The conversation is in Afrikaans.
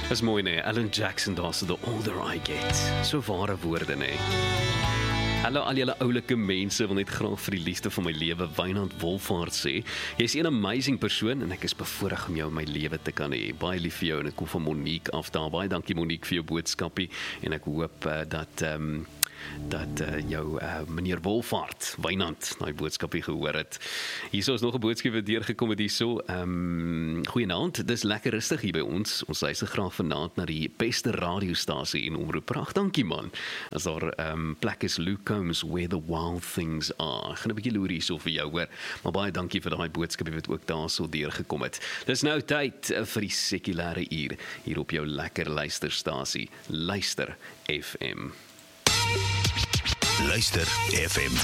Is mooi nee, Alan Jackson daar so The Older I Get. So ware woorde nee. Hallo al julle oulike mense, wil net graag vir die liefde van my lewe Wynand Wolfaert sê. Jy is 'n amazing persoon en ek is bevoorreg om jou in my lewe te kan hê. Baie lief vir jou en ek kom van Monique af daar. Baie dankie Monique vir jou boodskapie en ek hoop dat jou meneer Wolfaert, Wynand, daai boodskapie gehoor het. Hierso is nog 'n boodskap wat deurgekom het hierso. Goeienaand, dis lekker rustig hier by ons. Ons luister graag vanaand na die beste radiostasie en omroep. Pragtig, dankie man. As daar plek is, Luke Combs, Where the Wild Things Are. Ek gaan 'n bietjie loer hierso vir jou hoor. Maar baie dankie vir daai boodskapie wat ook daarso deurgekom het. Dis nou tyd vir die sekulêre uur hier op jou lekker luisterstasie. Luister FM. Luister FM.